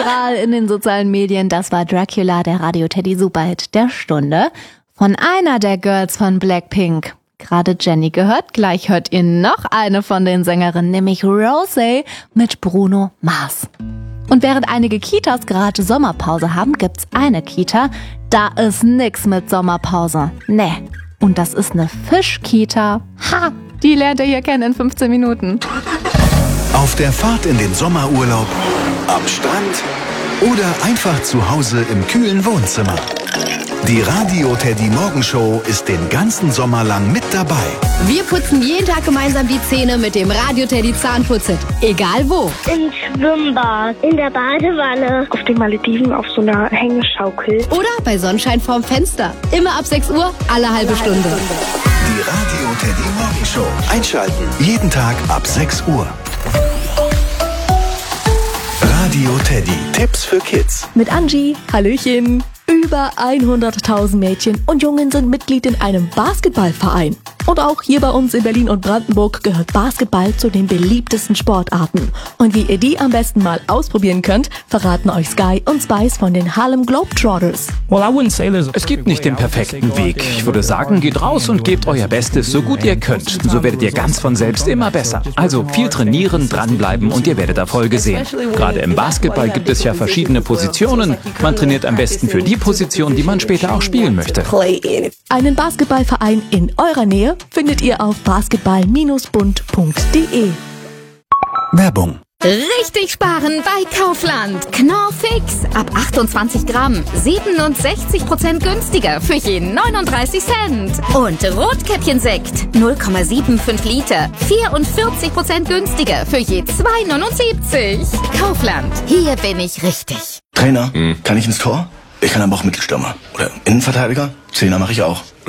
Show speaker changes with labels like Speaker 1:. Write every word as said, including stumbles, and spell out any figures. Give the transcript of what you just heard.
Speaker 1: viral in den sozialen Medien. Das war Dracula, der Radio Teddy Superhit der Stunde. Von einer der Girls von Blackpink. Gerade Jennie gehört. Gleich hört ihr noch eine von den Sängerinnen, nämlich Rosé mit Bruno Mars. Und während einige Kitas gerade Sommerpause haben, gibt's eine Kita, da ist nix mit Sommerpause. Nee. Und das ist eine Fischkita. Ha! Die lernt ihr hier kennen in fünfzehn Minuten.
Speaker 2: Auf der Fahrt in den Sommerurlaub, am Strand oder einfach zu Hause im kühlen Wohnzimmer. Die Radio Teddy Morgenshow ist den ganzen Sommer lang mit dabei.
Speaker 3: Wir putzen jeden Tag gemeinsam die Zähne mit dem Radio Teddy Zahnputzset. Egal wo.
Speaker 4: Im Schwimmbad, in der Badewanne, auf den Malediven auf so einer Hängeschaukel.
Speaker 3: Oder bei Sonnenschein vorm Fenster. Immer ab sechs Uhr, alle halbe Stunde.
Speaker 2: Die Radio Teddy Morgenshow. Einschalten. Jeden Tag ab sechs Uhr. Radio Teddy. Tipps für Kids.
Speaker 5: Mit Angie. Hallöchen. Über hunderttausend Mädchen und Jungen sind Mitglied in einem Basketballverein. Und auch hier bei uns in Berlin und Brandenburg gehört Basketball zu den beliebtesten Sportarten. Und wie ihr die am besten mal ausprobieren könnt, verraten euch Sky und Spice von den Harlem Globetrotters.
Speaker 6: Es gibt nicht den perfekten Weg. Ich würde sagen, geht raus und gebt euer Bestes, so gut ihr könnt. So werdet ihr ganz von selbst immer besser. Also viel trainieren, dranbleiben und ihr werdet Erfolge sehen. Gerade im Basketball gibt es ja verschiedene Positionen. Man trainiert am besten für die Position, die man später auch spielen möchte.
Speaker 5: Einen Basketballverein in eurer Nähe findet ihr auf basketball Bindestrich bund punkt de.
Speaker 2: Werbung.
Speaker 7: Richtig sparen bei Kaufland. Knorr Fix ab achtundzwanzig Gramm. siebenundsechzig Prozent günstiger für je neununddreißig Cent. Und Rotkäppchensekt null Komma fünfundsiebzig Liter. vierundvierzig Prozent günstiger für je zwei neunundsiebzig. Kaufland. Hier bin ich richtig.
Speaker 8: Trainer, hm. kann ich ins Tor? Ich kann aber auch Mittelstürmer. Oder Innenverteidiger. Zehner mache ich auch.